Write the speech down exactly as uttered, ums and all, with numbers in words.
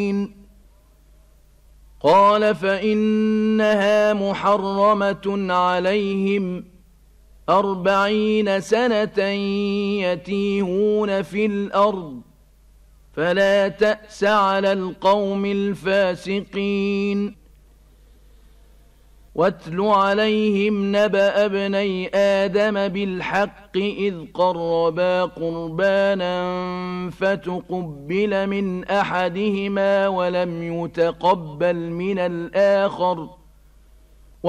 قال فإنها محرمة عليهم أربعين سنة يتيهون في الأرض فلا تأس على القوم الفاسقين واتل عليهم نبأ ابني آدم بالحق إذ قربا قربانا فتقبل من أحدهما ولم يتقبل من الآخر